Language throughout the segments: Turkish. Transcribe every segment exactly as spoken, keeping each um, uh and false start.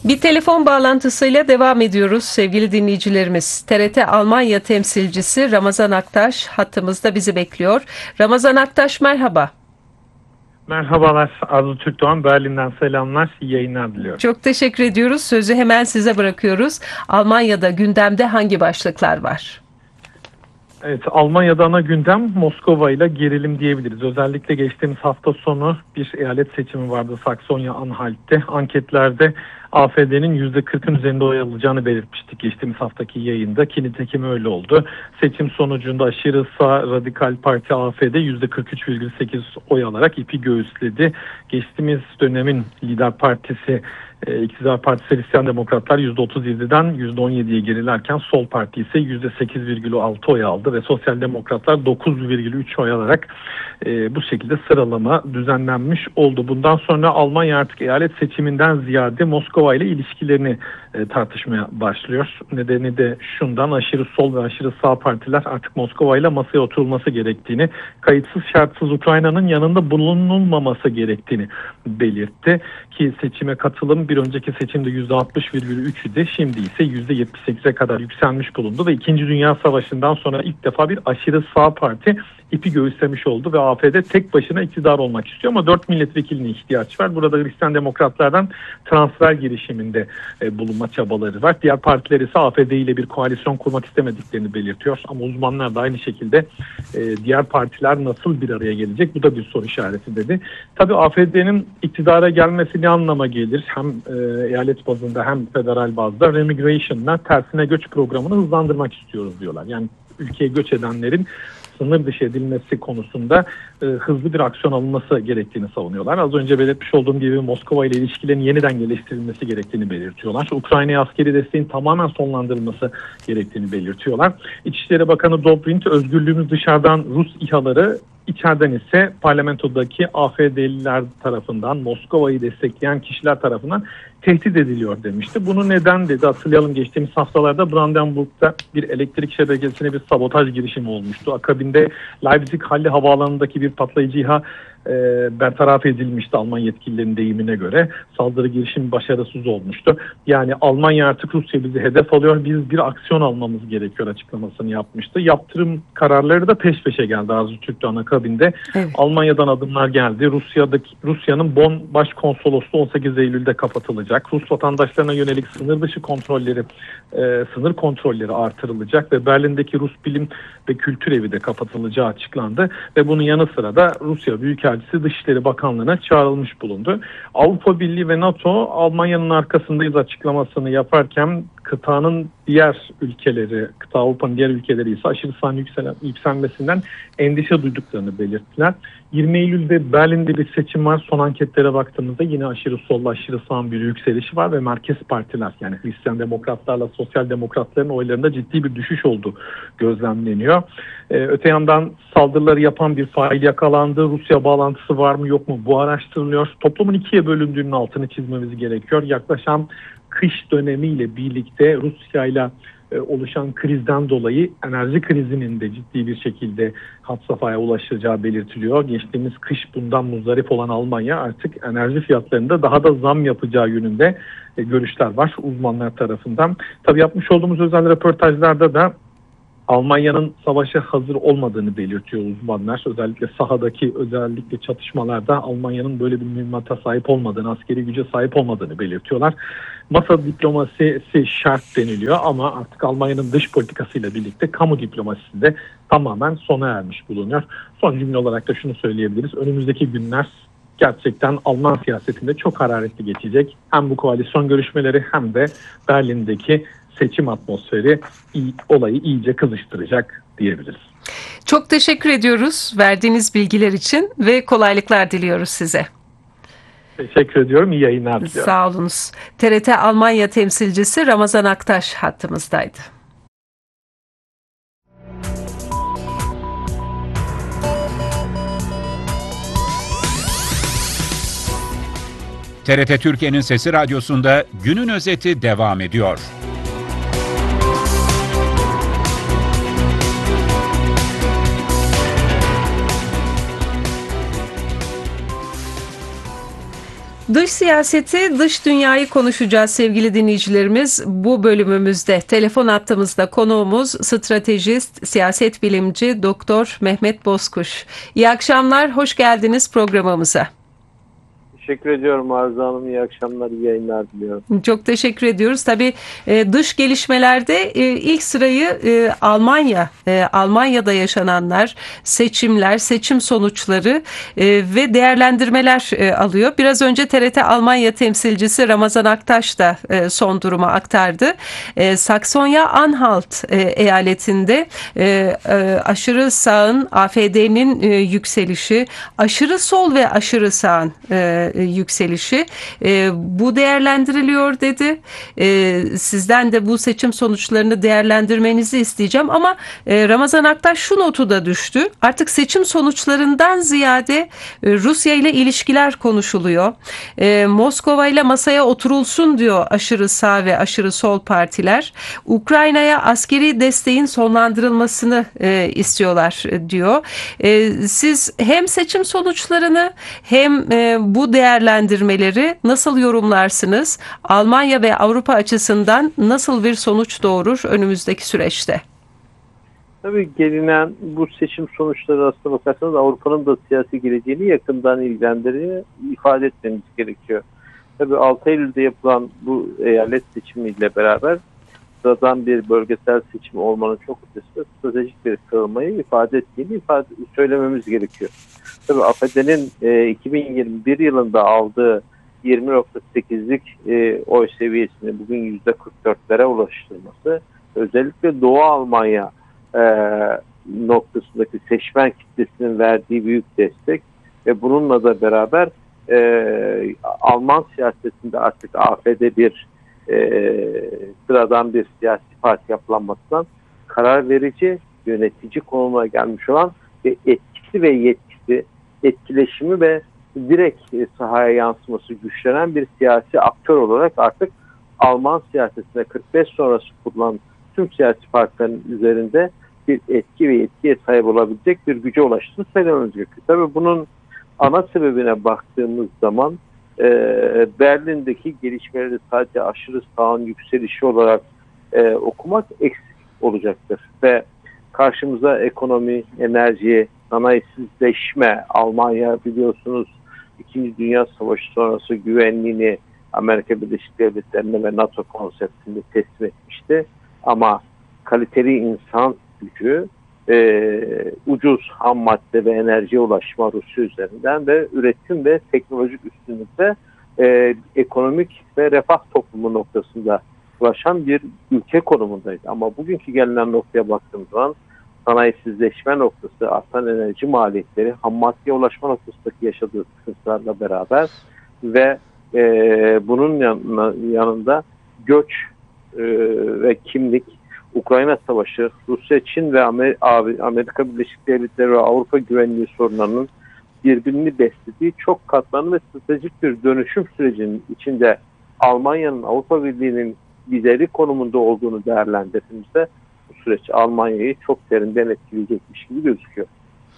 Bir telefon bağlantısıyla devam ediyoruz sevgili dinleyicilerimiz. T R T Almanya temsilcisi Ramazan Aktaş hattımızda bizi bekliyor. Ramazan Aktaş merhaba. Merhabalar, Arzu Türkdoğan, Berlin'den selamlar, iyi yayınlar diliyorum. Çok teşekkür ediyoruz. Sözü hemen size bırakıyoruz. Almanya'da gündemde hangi başlıklar var? Evet, Almanya'da ana gündem Moskova ile gerilim diyebiliriz. Özellikle geçtiğimiz hafta sonu bir eyalet seçimi vardı Saksonya-Anhalt'te. Anketlerde A F D'nin yüzde kırkın üzerinde oy alacağını belirtmiştik geçtiğimiz haftaki yayında ki nitekim öyle oldu. Seçim sonucunda aşırı sağ radikal parti A F D yüzde kırk üç virgül sekiz oy alarak ipi göğüsledi. Geçtiğimiz dönemin lider partisi e, İktidar Partisi Hristiyan Demokratlar yüzde otuz yediden yüzde on yediye gerilerken Sol Parti ise yüzde sekiz virgül altı oy aldı ve Sosyal Demokratlar dokuz virgül üç oy alarak e, bu şekilde sıralama düzenlenmiş oldu. Bundan sonra Almanya artık eyalet seçiminden ziyade Moskova ile ilişkilerini e, tartışmaya başlıyor. Nedeni de şundan, aşırı sol ve aşırı sağ partiler artık Moskova ile masaya oturulması gerektiğini, kayıtsız şartsız Ukrayna'nın yanında bulunulmaması gerektiğini belirtti. Ki seçime katılım bir önceki seçimde yüzde altmış virgül üç idi. Şimdi ise yüzde yetmiş sekize kadar yükselmiş bulundu ve İkinci Dünya Savaşı'ndan sonra ilk defa bir aşırı sağ parti ipi göğüslemiş oldu ve A F D tek başına iktidar olmak istiyor ama dört milletvekiline ihtiyaç var. Burada Hristiyan Demokratlardan transfer girişiminde e, bulunma çabaları var. Diğer partiler ise A F D ile bir koalisyon kurmak istemediklerini belirtiyor. Ama uzmanlar da aynı şekilde e, diğer partiler nasıl bir araya gelecek? Bu da bir soru işareti dedi. Tabii A F D'nin iktidara gelmesi ne anlama gelir? Hem e, eyalet bazında hem federal bazda remigration'la tersine göç programını hızlandırmak istiyoruz diyorlar. Yani ülkeye göç edenlerin sınır dışı edilmesi konusunda e, hızlı bir aksiyon alınması gerektiğini savunuyorlar. Az önce belirtmiş olduğum gibi Moskova ile ilişkilerin yeniden geliştirilmesi gerektiğini belirtiyorlar. Ukrayna'ya askeri desteğin tamamen sonlandırılması gerektiğini belirtiyorlar. İçişleri Bakanı Dobrindt, özgürlüğümüz dışarıdan Rus İHA'ları, İçeriden ise parlamentodaki A F D'liler tarafından, Moskova'yı destekleyen kişiler tarafından tehdit ediliyor demişti. Bunu neden dedi? Hatırlayalım, geçtiğimiz haftalarda Brandenburg'da bir elektrik şebekesine bir sabotaj girişimi olmuştu. Akabinde Leipzig-Halle havaalanındaki bir patlayıcı İHA e, bertaraf edilmişti Alman yetkililerin deyimine göre. Saldırı girişimi başarısız olmuştu. Yani Almanya artık Rusya bizi hedef alıyor, biz bir aksiyon almamız gerekiyor açıklamasını yapmıştı. Yaptırım kararları da peş peşe geldi Arzu Türkdoğan akabinde. Evet. Almanya'dan adımlar geldi. Rusya'daki Rusya'nın Bonn Başkonsolosluğu on sekiz Eylül'de kapatılacak. Rus vatandaşlarına yönelik sınır dışı kontrolleri, e, sınır kontrolleri artırılacak ve Berlin'deki Rus Bilim ve Kültür Evi de kapatılacağı açıklandı ve bunun yanı sıra da Rusya Büyükelçisi Dışişleri Bakanlığı'na çağrılmış bulundu. Avrupa Birliği ve NATO Almanya'nın arkasındayız açıklamasını yaparken kıtanın diğer ülkeleri, kıta Avrupa'nın diğer ülkeleri ise aşırı sağın yükselen, yükselmesinden endişe duyduklarını belirttiler. yirmi Eylül'de Berlin'de bir seçim var. Son anketlere baktığımızda yine aşırı solla aşırı sağın bir yükselişi var ve merkez partiler, yani Hristiyan Demokratlarla Sosyal Demokratların oylarında ciddi bir düşüş olduğu gözlemleniyor. Ee, öte yandan saldırıları yapan bir fail yakalandı. Rusya bağlantısı var mı yok mu? Bu araştırılıyor. Toplumun ikiye bölündüğünün altını çizmemiz gerekiyor. Yaklaşan kış dönemiyle birlikte Rusya ile oluşan krizden dolayı enerji krizinin de ciddi bir şekilde had safhaya ulaşacağı belirtiliyor. Geçtiğimiz kış bundan muzdarip olan Almanya artık enerji fiyatlarında daha da zam yapacağı yönünde görüşler var uzmanlar tarafından. Tabii yapmış olduğumuz özel röportajlarda da Almanya'nın savaşa hazır olmadığını belirtiyor uzmanlar. Özellikle sahadaki özellikle çatışmalarda Almanya'nın böyle bir mühimmata sahip olmadığını, askeri güce sahip olmadığını belirtiyorlar. Masa diplomasisi şart deniliyor ama artık Almanya'nın dış politikasıyla birlikte kamu diplomasisi de tamamen sona ermiş bulunuyor. Son cümle olarak da şunu söyleyebiliriz. Önümüzdeki günler gerçekten Alman siyasetinde çok hararetli geçecek. Hem bu koalisyon görüşmeleri hem de Berlin'deki seçim atmosferi olayı iyice kızıştıracak diyebiliriz. Çok teşekkür ediyoruz verdiğiniz bilgiler için ve kolaylıklar diliyoruz size. Teşekkür ediyorum. İyi yayınlar diliyorum. Sağ olunuz. T R T Almanya temsilcisi Ramazan Aktaş hattımızdaydı. T R T Türkiye'nin Sesi Radyosu'nda günün özeti devam ediyor. Dış siyaseti, dış dünyayı konuşacağız sevgili dinleyicilerimiz. Bu bölümümüzde telefon hattımızda konuğumuz stratejist, siyaset bilimci Doktor Mehmet Bozkuş. İyi akşamlar, hoş geldiniz programımıza. Teşekkür ediyorum Arzu Hanım. İyi akşamlar, iyi yayınlar diliyorum. Çok teşekkür ediyoruz. Tabii e, dış gelişmelerde e, ilk sırayı e, Almanya, e, Almanya'da yaşananlar, seçimler, seçim sonuçları e, ve değerlendirmeler e, alıyor. Biraz önce T R T Almanya temsilcisi Ramazan Aktaş da e, son durumu aktardı. E, Saksonya-Anhalt e, eyaletinde e, e, aşırı sağın, A F D'nin e, yükselişi, aşırı sol ve aşırı sağın e, yükselişi e, bu değerlendiriliyor dedi. E, sizden de bu seçim sonuçlarını değerlendirmenizi isteyeceğim ama e, Ramazan Aktaş şu notu da düştü. Artık seçim sonuçlarından ziyade e, Rusya ile ilişkiler konuşuluyor. E, Moskova ile masaya oturulsun diyor aşırı sağ ve aşırı sol partiler. Ukrayna'ya askeri desteğin sonlandırılmasını e, istiyorlar e, diyor. E, siz hem seçim sonuçlarını hem e, bu değerlendirmeleri nasıl yorumlarsınız? Almanya ve Avrupa açısından nasıl bir sonuç doğurur önümüzdeki süreçte? Tabii gelinen bu seçim sonuçları aslına bakarsanız Avrupa'nın da siyasi geleceğini yakından ilgilendirdiğini ifade etmemiz gerekiyor. Tabii altı Eylül'de yapılan bu eyalet seçimiyle beraber sıradan bir bölgesel seçim olmanın çok ötesinde stratejik bir kırılmayı ifade ettiğini ifade, söylememiz gerekiyor. Tabii A F D'nin e, iki bin yirmi bir yılında aldığı yirmi nokta sekizlik e, oy seviyesini bugün yüzde kırk dörtlere ulaştırması, özellikle Doğu Almanya e, noktasındaki seçmen kitlesinin verdiği büyük destek ve bununla da beraber e, Alman siyasetinde artık A F D bir e, sıradan bir siyasi parti yapılanmasından karar verici, yönetici konumuna gelmiş olan ve etkisi ve yetkisi, etkileşimi ve direkt sahaya yansıması güçlenen bir siyasi aktör olarak artık Alman siyasetinde kırk beş sonrası kurulan tüm siyasi partilerin üzerinde bir etki ve yetkiye sahip olabilecek bir güce ulaştığını söylememiz gerekiyor. Tabii bunun ana sebebine baktığımız zaman e, Berlin'deki gelişmeleri sadece aşırı sağın yükselişi olarak e, okumak eksik olacaktır. Ve karşımıza ekonomi, enerji, sanayisizleşme, Almanya biliyorsunuz İkinci Dünya Savaşı sonrası güvenliğini Amerika Birleşik Devletleri'ne ve NATO konseptinde teslim etmişti. Ama kaliteli insan gücü, e, ucuz ham madde ve enerjiye ulaşma Rusya üzerinden ve üretim ve teknolojik üstünlükte e, ekonomik ve refah toplumu noktasında ulaşan bir ülke konumundaydı. Ama bugünkü gelinen noktaya baktığımız zaman sanayisizleşme noktası, artan enerji maliyetleri, ham maddeye ulaşma noktasındaki yaşadığı sıkıntılarla beraber ve e, bunun yanına, yanında göç e, ve kimlik, Ukrayna Savaşı, Rusya, Çin ve Amerika Birleşik Devletleri ve Avrupa güvenliği sorunlarının birbirini beslediği çok katmanlı ve stratejik bir dönüşüm sürecinin içinde Almanya'nın Avrupa Birliği'nin lideri konumunda olduğunu değerlendirdiğimizde bu süreç Almanya'yı çok derinden etkileyecekmiş gibi gözüküyor.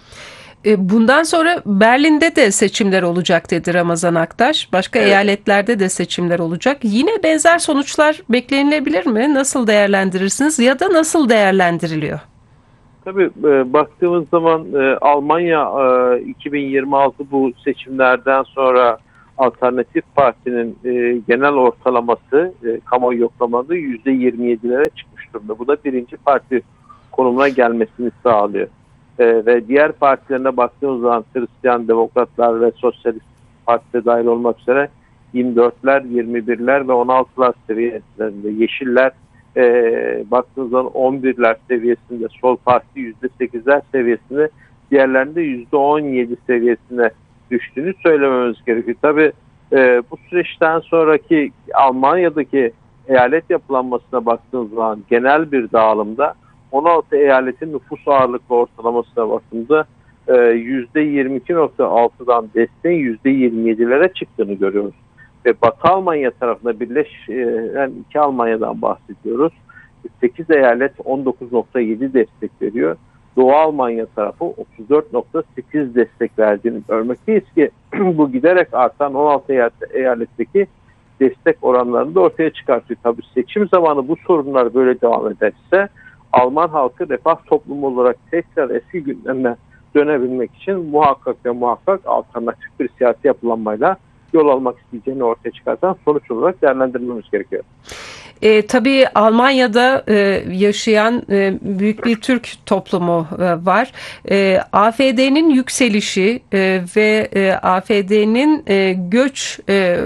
Bundan sonra Berlin'de de seçimler olacak dedi Ramazan Aktaş. Başka evet. eyaletlerde de seçimler olacak. Yine benzer sonuçlar beklenilebilir mi? Nasıl değerlendirirsiniz ya da nasıl değerlendiriliyor? Tabii e, baktığımız zaman e, Almanya e, iki bin yirmi altı bu seçimlerden sonra Alternatif Parti'nin e, genel ortalaması e, kamuoyu yoklamaları yüzde yirmi yedilere çıkmış durumda. Bu da birinci parti konumuna gelmesini sağlıyor. Ee, ve diğer partilerine baktığımız zaman Hristiyan Demokratlar ve Sosyalist Parti dahil olmak üzere yirmi dörtler, yirmi birler ve on altılar seviyelerinde, Yeşiller e, baktığımız zaman on birler seviyesinde, Sol Parti yüzde sekizler seviyesinde, diğerlerinde yüzde on yedi seviyesine düştüğünü söylememiz gerekiyor. Tabii e, bu süreçten sonraki Almanya'daki eyalet yapılanmasına baktığımız zaman genel bir dağılımda on altı eyaletin nüfus ağırlıklı ortalamasına baktığımızda yüzde yirmi iki nokta altıdan desteğin yüzde yirmi yedilere çıktığını görüyoruz. Ve Batı Almanya tarafında birleşen iki Almanya'dan bahsediyoruz. sekiz eyalet on dokuz nokta yedi destek veriyor. Doğu Almanya tarafı otuz dört nokta sekiz destek verdiğini görmekteyiz ki bu giderek artan on altı eyaletteki destek oranlarını da ortaya çıkartıyor. Tabii seçim zamanı bu sorunlar böyle devam ederse Alman halkı refah toplumu olarak tekrar eski gündeme dönebilmek için muhakkak ve muhakkak alternatif bir siyasi yapılanmayla yol almak isteyeceğini ortaya çıkartan sonuç olarak değerlendirmemiz gerekiyor. E, tabii Almanya'da e, yaşayan e, büyük bir Türk toplumu e, var. E, A F D'nin yükselişi e, ve e, A F D'nin e, göç e, e,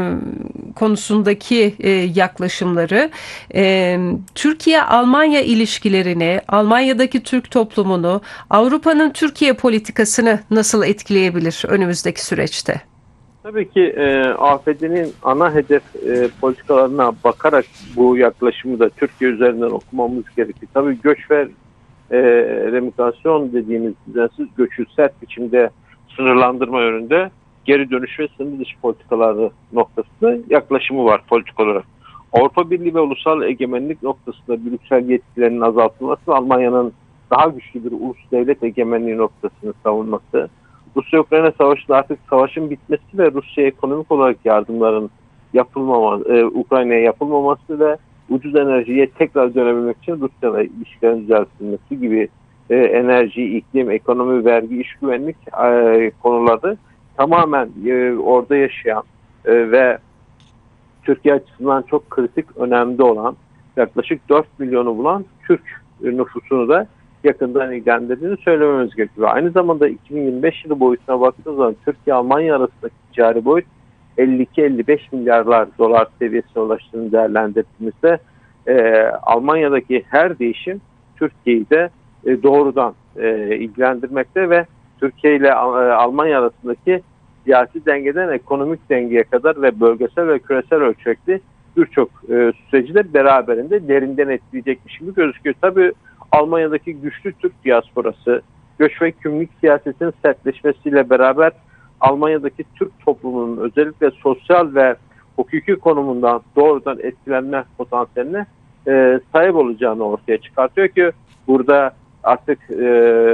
konusundaki e, yaklaşımları e, Türkiye-Almanya ilişkilerini, Almanya'daki Türk toplumunu, Avrupa'nın Türkiye politikasını nasıl etkileyebilir önümüzdeki süreçte? Tabii ki e, A F D'nin ana hedef e, politikalarına bakarak bu yaklaşımı da Türkiye üzerinden okumamız gerekir. Tabii göç ve e, remigrasyon dediğimiz düzensiz göçü sert biçimde sınırlandırma yönünde geri dönüş ve sınır dışı politikaları noktasında yaklaşımı var politik olarak. Avrupa Birliği ve ulusal egemenlik noktasında Brüksel yetkilerinin azaltılması, Almanya'nın daha güçlü bir ulus devlet egemenliği noktasını savunması, Rusya-Ukrayna savaşında artık savaşın bitmesi ve Rusya ekonomik olarak yardımların yapılmaması, e, Ukrayna'ya yapılmaması ve ucuz enerjiye tekrar dönebilmek için Rusya'la ilişkilerin düzeltilmesi gibi e, enerji, iklim, ekonomi, vergi, iş güvenlik e, konuları tamamen e, orada yaşayan e, ve Türkiye açısından çok kritik önemli olan yaklaşık dört milyonu bulan Türk nüfusunu da yakından ilgilendirdiğini söylememiz gerekiyor. Aynı zamanda iki bin yirmi beş yılı boyutuna baktığımız zaman Türkiye-Almanya arasındaki ticari boyut elli iki elli beş milyarlar dolar seviyesine ulaştığını değerlendirdiğimizde e, Almanya'daki her değişim Türkiye'yi de e, doğrudan e, ilgilendirmekte ve Türkiye ile e, Almanya arasındaki siyasi dengeden ekonomik dengeye kadar ve bölgesel ve küresel ölçekli birçok e, süreci de beraberinde derinden etkileyecekmiş gibi gözüküyor. Tabii Almanya'daki güçlü Türk diasporası, göç ve kimlik siyasetinin sertleşmesiyle beraber Almanya'daki Türk toplumunun özellikle sosyal ve hukuki konumundan doğrudan etkilenme potansiyeline e, sahip olacağını ortaya çıkartıyor ki burada artık e,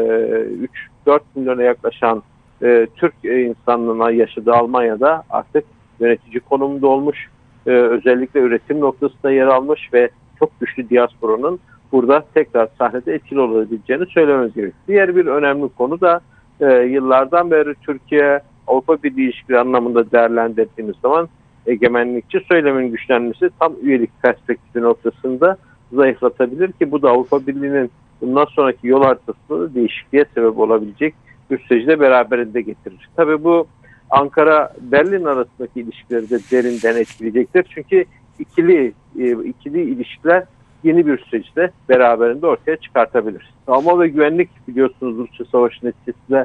üç dört milyona yaklaşan e, Türk insanlığına yaşadığı Almanya'da artık yönetici konumunda olmuş, e, özellikle üretim noktasında yer almış ve çok güçlü diasporanın burada tekrar sahnede etkili olabileceğini söylememiz gerekiyor. Diğer bir önemli konu da e, yıllardan beri Türkiye-Avrupa Birliği ilişkileri anlamında değerlendirdiğimiz zaman egemenlikçi söylemin güçlenmesi tam üyelik perspektifi noktasında zayıflatabilir ki bu da Avrupa Birliği'nin bundan sonraki yol haritasında değişikliğe sebep olabilecek bir süreci de beraberinde getirir. Tabii bu Ankara-Berlin arasındaki ilişkileri de derinden etkileyecektir. Çünkü ikili e, ikili ilişkiler yeni bir süreçte beraberinde ortaya çıkartabilir. Savunma ve güvenlik biliyorsunuz Rusya Savaşı neticesinde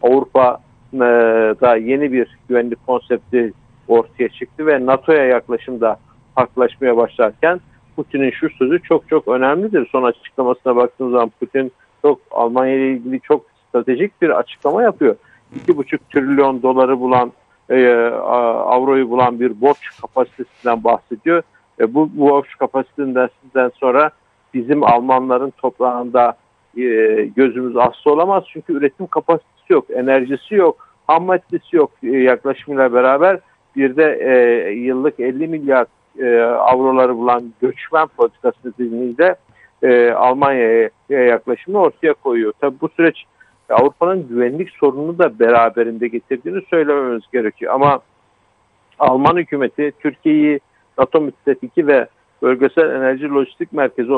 Avrupa'da yeni bir güvenlik konsepti ortaya çıktı ve NATO'ya yaklaşımda farklılaşmaya başlarken Putin'in şu sözü çok çok önemlidir. Son açıklamasına baktığımız zaman Putin çok Almanya ile ilgili çok stratejik bir açıklama yapıyor. iki buçuk trilyon doları bulan e, avroyu bulan bir borç kapasitesinden bahsediyor. E, bu, bu borç kapasitesinden sonra bizim Almanların toprağında e, gözümüz aslı olamaz. Çünkü üretim kapasitesi yok, enerjisi yok, ham maddesi yok e, yaklaşımıyla beraber bir de e, yıllık elli milyar e, avroları bulan göçmen politikası nedeniyle e, Almanya'ya yaklaşımını ortaya koyuyor. Tabii bu süreç Avrupa'nın güvenlik sorununu da beraberinde getirdiğini söylememiz gerekiyor. Ama Alman hükümeti Türkiye'yi NATO müttefiki ve bölgesel enerji lojistik merkezi